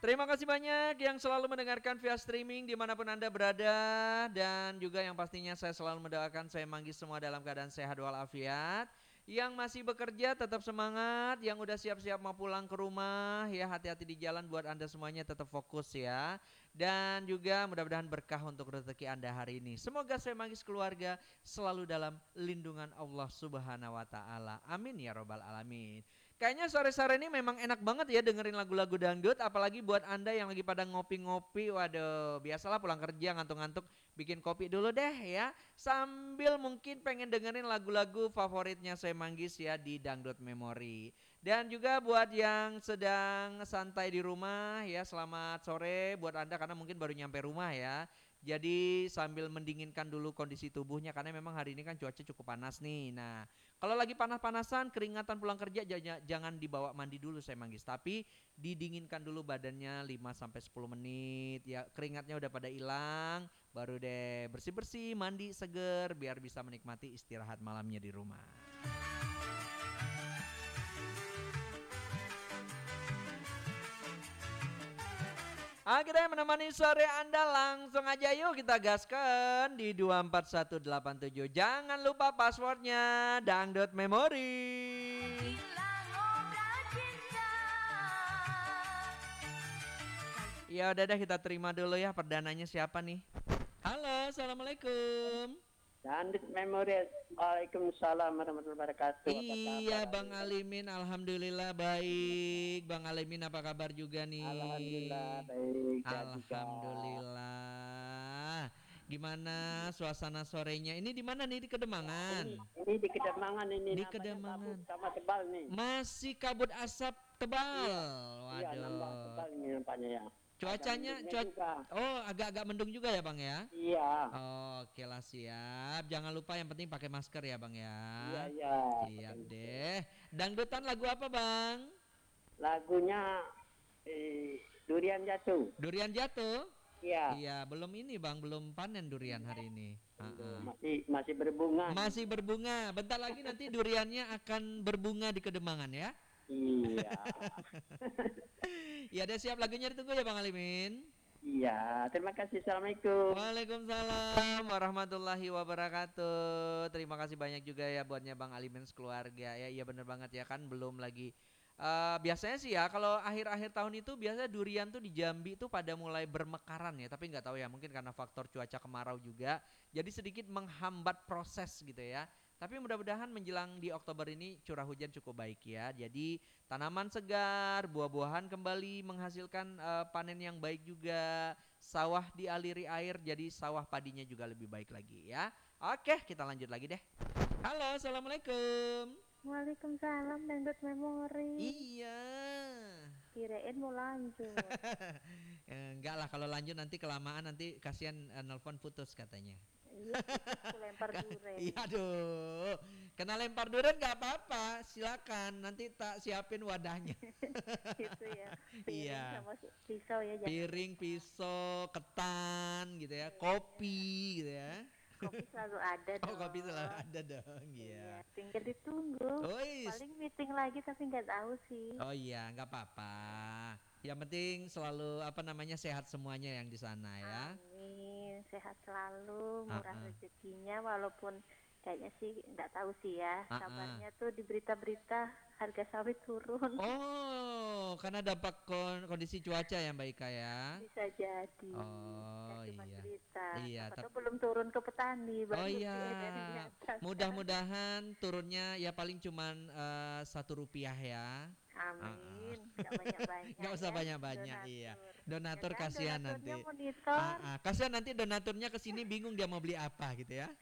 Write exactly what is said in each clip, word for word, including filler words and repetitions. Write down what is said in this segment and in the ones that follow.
Terima kasih banyak yang selalu mendengarkan via streaming dimanapun Anda berada. Dan juga yang pastinya saya selalu mendoakan saya manggis semua dalam keadaan sehat walafiat. Yang masih bekerja tetap semangat, yang udah siap-siap mau pulang ke rumah ya hati-hati di jalan buat Anda semuanya tetap fokus ya. Dan juga mudah-mudahan berkah untuk rezeki Anda hari ini. Semoga saya manggis keluarga selalu dalam lindungan Allah Subhanahu wa taala. Amin ya robbal alamin. Kayaknya sore-sore ini memang enak banget ya dengerin lagu-lagu dangdut, apalagi buat Anda yang lagi pada ngopi-ngopi. Waduh, biasalah pulang kerja ngantuk-ngantuk, bikin kopi dulu deh ya. Sambil mungkin pengen dengerin lagu-lagu favoritnya saya Manggis ya di Dangdut Memory. Dan juga buat yang sedang santai di rumah ya, selamat sore buat Anda karena mungkin baru nyampe rumah ya. Jadi sambil mendinginkan dulu kondisi tubuhnya karena memang hari ini kan cuaca cukup panas nih. Nah, kalau lagi panas-panasan, keringatan pulang kerja jangan dibawa mandi dulu saya Manggis, tapi didinginkan dulu badannya lima sampai sepuluh menit ya, keringatnya udah pada hilang, baru deh bersih-bersih, mandi seger biar bisa menikmati istirahat malamnya di rumah. Akhirnya menemani sore Anda langsung aja yuk kita gaskan di dua empat satu delapan tujuh. Jangan lupa passwordnya Dangdut Memory. Ya udah deh kita terima dulu ya perdananya siapa nih? Halo, assalamualaikum. Dangdut Memory. Waalaikumsalam warahmatullahi wabarakatuh. Iya Bang Alimin, alhamdulillah baik. Bang Alimin apa kabar juga nih? Alhamdulillah baik. Alhamdulillah. Gimana suasana sorenya? Ini di mana nih, di Kedemangan? Ini, ini di Kedemangan ini Di namanya Kedemangan. kabut sama tebal nih. Masih kabut asap tebal. Iya, Waduh. iya nambah tebal ini nampaknya ya. Cuacanya cuac oh agak-agak mendung juga ya Bang ya? Iya. Oh, oke lah siap. Jangan lupa yang penting pakai masker ya Bang ya. Iya iya. Siap deh. Dangdutan lagu apa Bang? Lagunya eh, Durian Jatuh. Durian Jatuh? Iya. Iya, belum ini Bang, belum panen durian hari ini. Uh-uh. Masih masih berbunga. Masih berbunga. Bentar lagi nanti duriannya akan berbunga di Kedemangan ya. Iya. Ya udah siap, lagunya ditunggu ya Bang Alimin. Iya, terima kasih. Assalamualaikum. Waalaikumsalam warahmatullahi wabarakatuh. Terima kasih banyak juga ya buatnya Bang Alimin sekeluarga ya. Iya bener banget ya kan belum lagi. Uh, biasanya sih ya kalau akhir-akhir tahun itu biasanya durian tuh di Jambi tuh pada mulai bermekaran ya. Tapi nggak tahu ya mungkin karena faktor cuaca kemarau juga. Jadi sedikit menghambat proses gitu ya. Tapi mudah-mudahan menjelang di Oktober ini curah hujan cukup baik ya. Jadi tanaman segar, buah-buahan kembali menghasilkan uh, panen yang baik juga. Sawah dialiri air jadi sawah padinya juga lebih baik lagi ya. Oke kita lanjut lagi deh. Halo assalamualaikum. Waalaikumsalam Dangdut Memory. Iya. Kirain mau lanjut. Enggak lah kalau lanjut nanti kelamaan nanti kasihan uh, nelpon putus katanya. Iya, aku lempar duren. Iya aduh, kena lempar duren nggak apa-apa, silakan nanti tak siapin wadahnya. Gitu ya. Piring Iya. sama pisau ya. Jangan Piring, lupa. pisau, ketan gitu ya, kopi gitu ya. Kopi selalu ada dong. Oh kopi selalu ada dong, iya. Iya, tinggal ditunggu. Ois. Paling meeting lagi tapi nggak tahu sih. Oh iya, nggak apa-apa. Yang penting selalu apa namanya sehat semuanya yang di sana ya. Amin, sehat selalu, murah Uh-uh. rezekinya walaupun kayaknya sih nggak tahu sih ya. Uh-uh. Kabarnya tuh di berita-berita harga sawit turun. Oh, karena dampak kon- kondisi cuaca ya Mbak Ika ya. Bisa jadi. Oh Ya, cuma iya. cerita. Iya, Siapa tap- tahu belum turun ke petani. Oh baru iya, diedarin di atas. mudah-mudahan turunnya ya paling cuman eh, satu rupiah ya. Amin. Nggak banyak-banyak. Nggak usah ya, banyak-banyak, donatur. iya. Donatur Ya kan, kasihan donaturnya nanti. monitor. Ah, ah. Kasihan nanti donaturnya ke sini bingung dia mau beli apa gitu ya.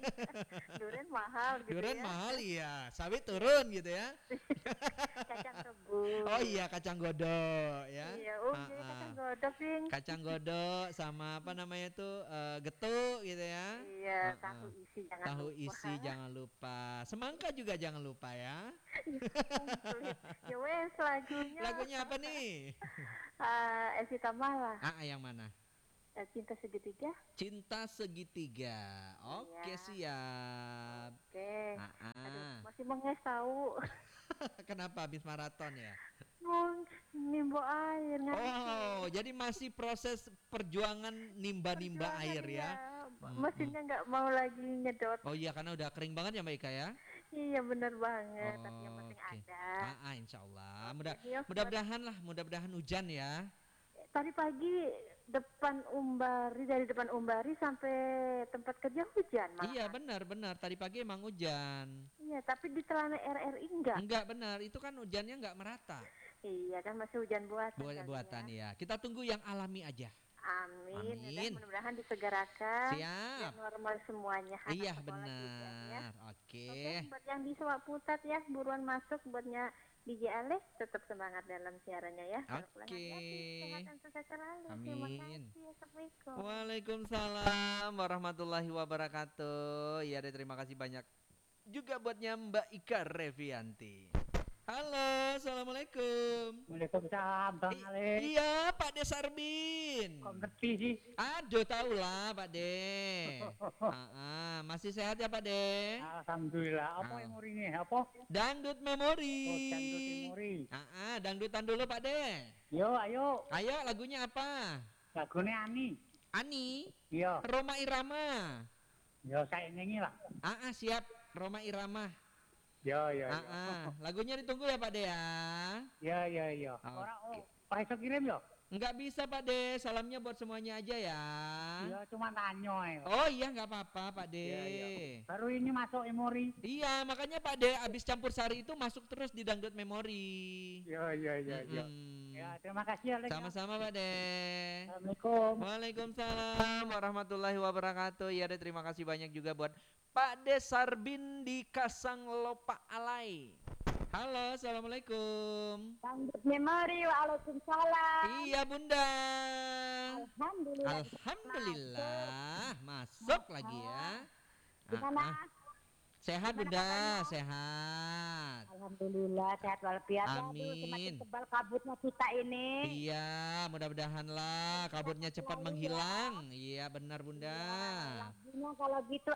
Durian mahal gitu Durian ya. mahal iya, sawit turun gitu ya. Kacang rebus. Oh iya, kacang godok ya. Iya, oh Ah, jadi ah. kacang godok sih. Kacang godok sama apa namanya itu eh, getuk gitu ya. Iya, Ah, ah. tahu isi jangan Tahu lupa. isi jangan lupa. Semangka juga jangan lupa ya. Sulit. Ya wes lagunya. Lagunya apa nih? Ah, Evita Mala. Ah, yang mana? Eh, Cinta Segitiga. Cinta Segitiga. Oke, Iya. siap. Oke. Ah, Aduh, ah. masih menges tahu. Kenapa habis maraton ya? Mau nimbo air ngantuk. Oh, Oh, jadi masih proses perjuangan nimba-nimba Perjuangan, air ya. iya. Mm-mm. Mesinnya nggak mau lagi nyedot. Oh iya, karena udah kering banget ya Mbak Ika ya. Iya bener banget, tapi yang penting Oke. ada. Ah, ah, insya Allah. Mudah, Ini Yos, buat- mudah-mudahan lah, mudah-mudahan hujan ya. tadi pagi depan Umbari, dari depan Umbari sampai tempat kerja hujan malah. Iya benar, benar. Tadi pagi emang hujan. Iya, tapi di Telana R R I enggak. Enggak benar, itu kan hujannya enggak merata. Iya kan masih hujan buatan. Buat kali buatan ya. ya. Kita tunggu yang alami aja. Amin. Ya Amin. dah, mudah-mudahan disegerakan. Siap. Biar normal semuanya. anak Iya sekolah juga, ya. benar. Oke. Oke, buat yang di Sewak Putat ya, buruan masuk. Buatnya D J Alex tetap semangat dalam siarannya ya. Kalau pulang Oke. hati-hati, sehat dan sukses selalu. Terima Amin. kasih. Assalamualaikum. Waalaikumsalam warahmatullahi wabarakatuh. Ya, deh, terima kasih banyak juga buatnya Mbak Ika Revianti. Halo, assalamualaikum. Waalaikumsalam Bang I- Ale. iya, Pak De Sarbin. Kok ngerti sih? Aduh, tahulah Pak De. Ah, ah, masih sehat ya Pak De? Alhamdulillah. Apa Ah. yang mau ini? Apa? Dangdut memori. Oh, Candut Timuri. Ah, ah, dangdutan dulu Pak De. Yo, ayo. Ayo, lagunya apa? Lagunya Ani. Ani, Yo, Roma Irama. yo saya nyanyi lah. Ah, ah, siap, Roma Irama. Yo, yo, Ah, yo. ah. Lagunya ditunggu ya Pak De ya. Yo, yo, yo. Oke. Orang oh, Pak Iso kirim yo. Enggak bisa Pak De, salamnya buat semuanya aja ya. Yo, cuma tanya yo. Oh iya, nggak apa-apa Pak De. Iya, iya. Baru ini masuk Emori. Iya, makanya Pak De abis campur sari itu masuk terus di dangdut memori. Yo, yo, yo, yo. Mm-mm. Ya, terima kasih Alex. Sama-sama Pak De. Assalamualaikum. Waalaikumsalam warahmatullahi wabarakatuh. Ya deh, terima kasih banyak juga buat Pak De Sarbin di Kasang Lopa Alai. Halo, assalamualaikum. Dangdut memori, waalaikumsalam. Iya Bunda. Alhamdulillah. Alhamdulillah, masuk lagi ya. Gimana? Ah, ah. Sehat Gimana Bunda, kabarnya? sehat. Alhamdulillah sehat walafiat. Aduh, Amin. semakin tebal kabutnya kita ini. Iya, mudah-mudahan lah kabutnya cepat menghilang. Iya, benar Bunda. Lagunya kalau gitu.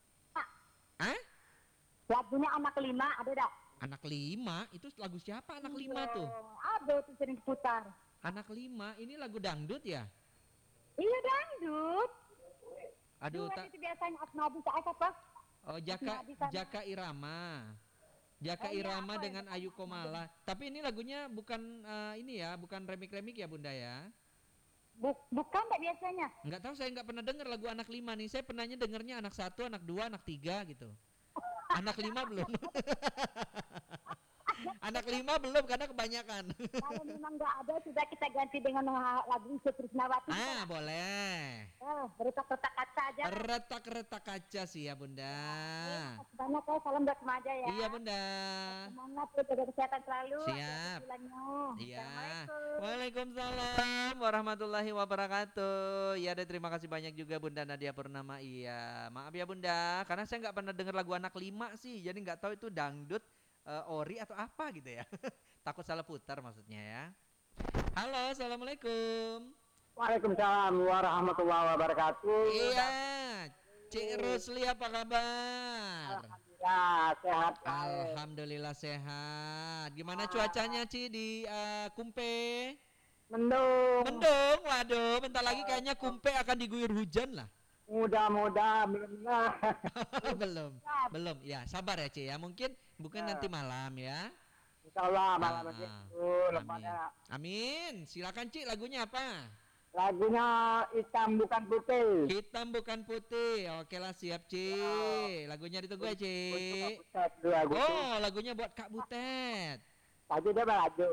Hah? Lagunya anak lima ada dah. Anak lima, itu lagu siapa anak lima tuh? Ada tuh sering putar. Anak lima, ini lagu dangdut ya? Iya dangdut. Aduh, Duet tak. itu biasanya Asnabi saat apa? Oh, Jaka, Asnabi sama- Jaka Irama. Jaka Oh iya, Irama apa dengan itu? Ayu Komala. Tapi ini lagunya bukan eh, ini ya, bukan remik-remik ya Bunda ya? Buk- bukan tak biasanya. Nggak tahu, saya nggak pernah dengar lagu anak lima nih. Saya pernahnya dengarnya anak satu, anak dua, anak tiga gitu. Anak lima belum. Anak lima belum karena kebanyakan. Kalau memang nggak ada sudah kita ganti dengan uh, lagu Isu Trisnawati. Ah, boleh. Eh, retak-retak kaca aja. Retak-retak kaca sih ya Bunda. Makasih banyak ya, salam buat semua aja ya. Iya Bunda. Semangat ya, jaga kesehatan selalu. Siap. Hati-hati bulannya. Iya. Assalamualaikum. Waalaikumsalam warahmatullahi wabarakatuh. Ya, deh, terima kasih banyak juga Bunda Nadia Purnama. Iya, maaf ya Bunda, karena saya nggak pernah dengar lagu anak lima sih, jadi nggak tahu itu dangdut, eh, ori atau apa gitu ya. Takut salah putar maksudnya ya. Halo, assalamualaikum. Waalaikumsalam warahmatullahi wabarakatuh. Iya, Cik Rusli apa kabar? Ya, sehat. Alhamdulillah sehat. Gimana cuacanya Ci di eh, Kumpe? Mendung. Mendung, waduh, bentar lagi kayaknya Kumpe akan diguyur hujan lah. Mudah-mudahan belum lah. belum, belum. Ya, sabar ya, Ci ya. Mungkin mungkin nanti malam ya. Insya Allah malam Ah, itu Amin. lepasnya. Amin. Silakan Ci, lagunya apa? Lagunya hitam bukan putih. Hitam bukan putih. Oke lah, siap Ci. Lagunya ditunggu ya, Ci. Untuk Kak Butet, dua Agustus. Oh, lagunya buat Kak Butet. Tadi dia melaju.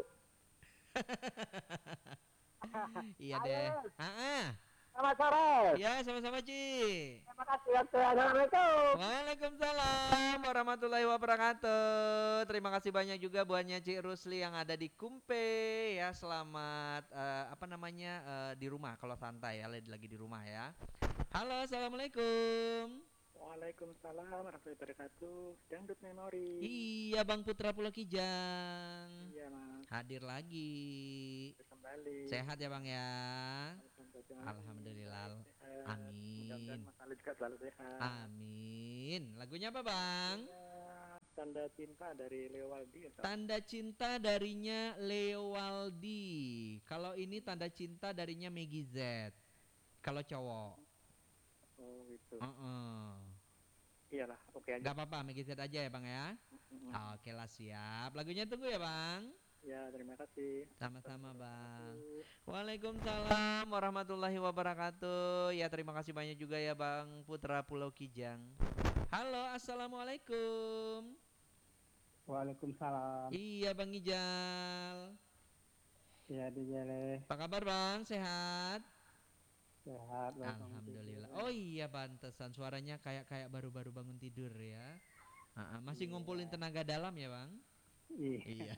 Iya deh. Ah, ah. Selamat sore. Ya, sama-sama Ci. Terima kasih waktu. Assalamualaikum. Waalaikumsalam warahmatullahi wabarakatuh. Terima kasih banyak juga buatnya Cik Rusli yang ada di Kumpe ya. Selamat eh, apa namanya eh, di rumah kalau santai ya, lagi lagi di rumah ya. Halo, assalamualaikum. Waalaikumsalam warahmatullahi wabarakatuh. Dangdut memori. Iya Bang Putra Pulau Kijang Iya mas, hadir lagi. kembali. Sehat ya Bang ya. Alhamdulillah. Amin. Mudah-mudahan Mas Ali juga selalu sehat. Amin. Lagunya apa Bang? tanda cinta dari Leo Waldi atau? Tanda cinta darinya Leo Waldi. Kalau ini tanda cinta darinya Meggy Z. Kalau cowok. Oh gitu. Uh-uh. Iyalah, oke aja. Gak apa-apa, Meggy Z aja ya Bang ya. Mm-mm. Oke lah siap. Lagunya tunggu ya Bang. Ya, terima kasih. Sama-sama Bang. Waalaikumsalam warahmatullahi wabarakatuh. Ya terima kasih banyak juga ya Bang Putra Pulau Kijang. Halo, assalamualaikum. Waalaikumsalam. Iya Bang Ijal. Ya di Jele. Apa kabar Bang? Sehat? Sehat. Alhamdulillah. Oh iya pantesan suaranya kayak kayak baru-baru bangun tidur ya. Ah, ah, masih ngumpulin tenaga dalam ya Bang? Iya.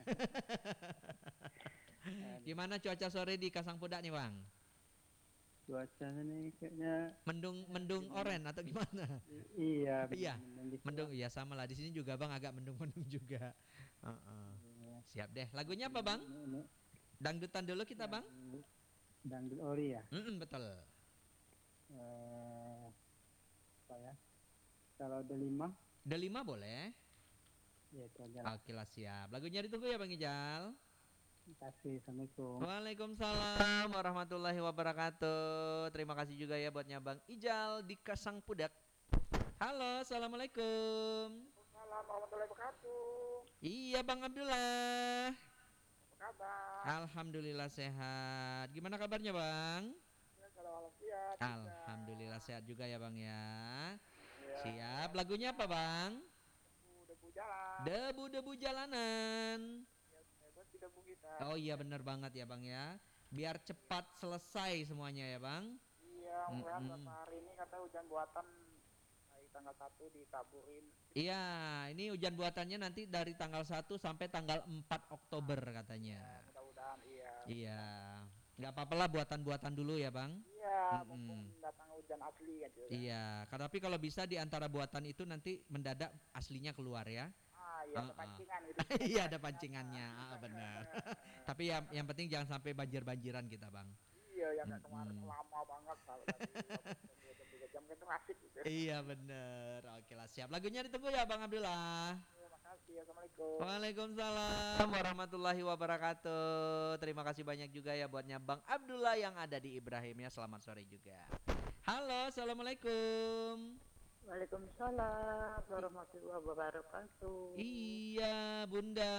Gimana cuaca sore di Kasangpudak nih Bang? Cuacanya nih kayaknya Mendung mendung oren atau gimana? iya. Iya, mendung. Mendung iya sama lah di sini juga Bang agak mendung-mendung juga. Heeh. Siap deh. Lagunya apa Bang? Ini Dangdutan dulu kita Bang? dangdut ori ya. Mm-mm, betul. Eh, apa ya? Kalau ada lima, Delima boleh? ya itu aja lah. Oke lah siap. Lagunya ditunggu ya Bang Ijal. Terima kasih. Assalamualaikum. Waalaikumsalam warahmatullahi wabarakatuh. Terima kasih juga ya buatnya Bang Ijal di Kasangpudak. Halo, assalamualaikum. Assalamualaikum warahmatullahi wabarakatuh. Iya Bang Abdullah. Apa kabar? Alhamdulillah sehat. Gimana kabarnya Bang? Kalau walafiat. Alhamdulillah sehat juga ya Bang ya. Siap. Lagunya apa Bang? Debu jalan. Debu-debu jalanan. Hebat di debu kita. Oh iya benar banget ya Bang ya. Biar cepat selesai semuanya ya Bang. Iya, mudah Mm-mm. hari ini kata hujan buatan dari tanggal satu ditaburin. Iya, ini hujan buatannya nanti dari tanggal satu sampai tanggal empat Oktober katanya. Mudah-mudahan iya. Iya. Nggak apa-apa lah buatan-buatan dulu ya Bang. Iya, Mm-mm. mumpung datang hujan asli gitu. ya. Iya, tapi kalau bisa di antara buatan itu nanti mendadak aslinya keluar ya. Ah, iya ada Uh-uh. pancingan gitu. Iya ada pancingannya, ah, benar. Tapi yang yang penting jangan sampai banjir-banjiran kita Bang. Iya, yang kayak kemarin Mm-mm. lama banget kalau tadi dua jam tiga jam itu asik gitu. Iya bener. Oke lah siap. Lagunya ditunggu ya Bang Abdullah. Terima kasih. Assalamualaikum. Waalaikumsalam warahmatullahi wabarakatuh. Terima kasih banyak juga ya buatnya Bang Abdullah yang ada di Ibrahim ya. Selamat sore juga. Halo, assalamualaikum. Waalaikumsalam warahmatullahi wabarakatuh. Iya Bunda.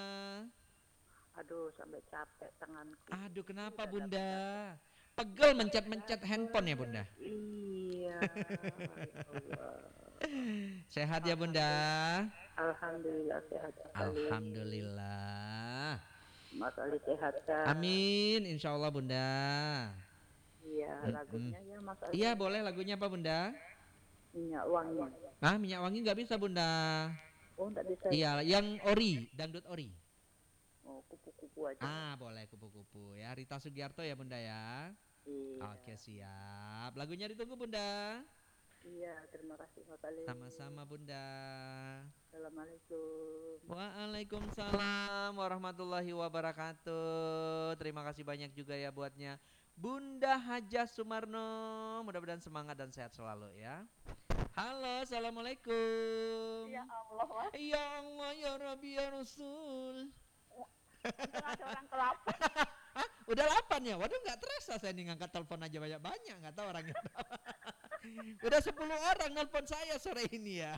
Aduh, sampai capek tanganku. Aduh kenapa Bunda? Pegel mencet-mencet handphone ya Bunda. Iya. Ya Allah. Sehat ya Bunda. Alhamdulillah sehat sekali. Alhamdulillah. Mas Ali sehat kan? Amin, insya Allah Bunda. Iya, Mm-mm. lagunya ya Mas Ali. Iya boleh lagunya apa Bunda? Minyak wangi. Ah minyak wangi nggak bisa Bunda. Oh, enggak bisa. Iya yang ori, dangdut ori. Oh, kupu-kupu aja. Ah boleh kupu-kupu ya. Rita Sugiarto ya Bunda ya. Iya. Oke siap. Lagunya ditunggu Bunda. Iya, terima kasih Mas Ali. Sama-sama Bunda. Assalamualaikum. Waalaikumsalam warahmatullahi wabarakatuh. Terima kasih banyak juga ya buatnya Bunda Haja Sumarno. Mudah-mudahan semangat dan sehat selalu ya. Halo, assalamualaikum. Ya Allah, Mas. Ya Allah, ya Rabbi, ya Rasul. Untung ada orang kelapa. Hah? Udah delapan ya? Waduh nggak terasa saya nih ngangkat telepon aja banyak-banyak. Nggak tahu orangnya. Udah sepuluh orang nelpon saya sore ini ya.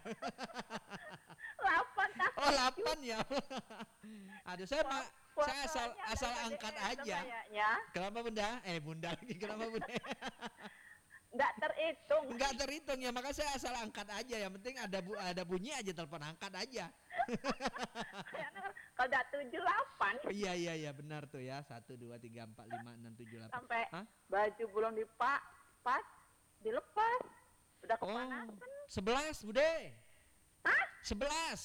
Lapan tak. Oh delapan ya. Aduh saya ma- saya asal Fotonya asal ada angkat D M aja. kayaknya. Kenapa Bunda? Eh Bunda lagi kenapa Bunda? Enggak terhitung. Enggak terhitung ya, maka saya asal angkat aja. Yang penting ada bu ada bunyi aja telepon angkat aja. Kayaknya kalau udah tujuh delapan Oh, iya iya iya benar tuh ya. Satu dua tiga empat lima enam tujuh delapan. sampai Hah? baju belum dipak pas dilepas udah Oh kepanasan. sebelas Bude. Hah? Sebelas.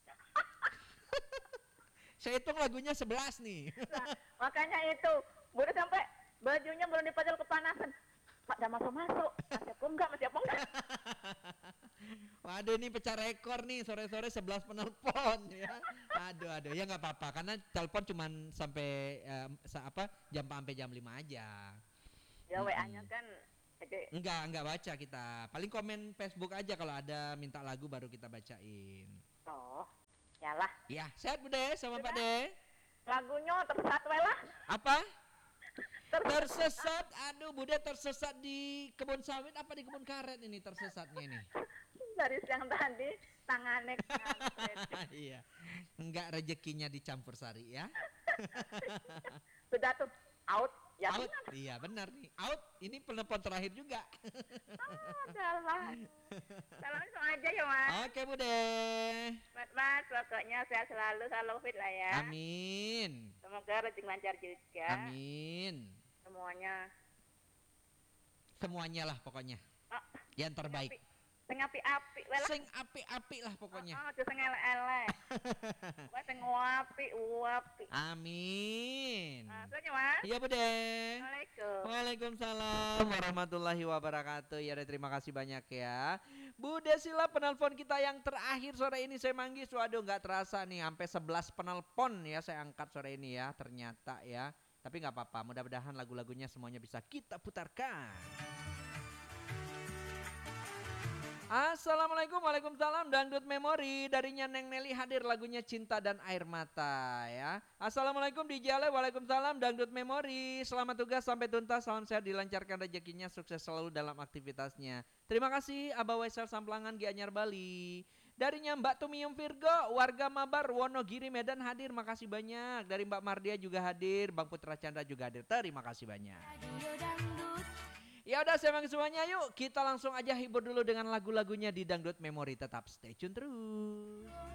Saya hitung lagunya sebelas nih. Nah, makanya itu udah sampai bajunya belum dipajal kepanasan. Pak udah masuk-masuk. Masih apa enggak? Masih apa enggak? Waduh ini pecah rekor nih sore-sore sebelas penelpon ya. Aduh aduh ya nggak apa-apa karena telepon cuman sampai eh, sa- apa jam sampai jam lima aja. Ya W A-nya kan jadi Enggak enggak baca kita. Paling komen Facebook aja kalau ada minta lagu baru kita bacain. oh Yalah, Ya, sehat Bude sama Pak Sudah. De. lagunya tersesat we lah. Apa? Tersesat. Tersesat, aduh Bude tersesat di kebun sawit apa di kebun karet ini tersesatnya ini? Dari siang tadi tangannya kena. Iya, enggak rezekinya dicampur sari ya. Sudah tuh out. Ya Out, benar. iya benar nih. Out, ini penelpon terakhir juga. Adalah. Salam aja ya mas. Oke Bude. Mas, mas, pokoknya sehat selalu, selalu fit lah ya. Amin. Semoga rezeki lancar juga. Amin. Semuanya. Semuanya lah pokoknya. Oh, Yang terbaik. sing api-api we lah. Sing api-api lah pokoknya. Oh, aja sing elek-elek. Wes sing wapi, wapi. Amin. Nah, soalnya mas. Iya Bude. Assalamualaikum. Waalaikumsalam warahmatullahi wabarakatuh. Ya udah, terima kasih banyak ya. Bu Desila, penelpon kita yang terakhir sore ini saya manggis. Waduh nggak terasa nih sampai sebelas penelpon ya saya angkat sore ini ya ternyata ya. Tapi nggak apa-apa, mudah-mudahan lagu-lagunya semuanya bisa kita putarkan. Assalamualaikum, waalaikumsalam. Dangdut Memori darinya Neng Nelly hadir lagunya Cinta dan Air Mata ya. Assalamualaikum di Jale, waalaikumsalam. Dangdut Memori, selamat tugas sampai tuntas, salam sehat, dilancarkan rezekinya, sukses selalu dalam aktivitasnya. Terima kasih Abah Waisel Samplangan Gianyar Bali. Darinya Mbak Tumium Virgo, warga Mabar Wonogiri Medan hadir, makasih banyak. Dari Mbak Mardia juga hadir, Bang Putra Chandra juga hadir, terima kasih banyak. Ya udah saya manggil semuanya, yuk kita langsung aja hibur dulu dengan lagu-lagunya di Dangdut Memori. Tetap stay tune terus.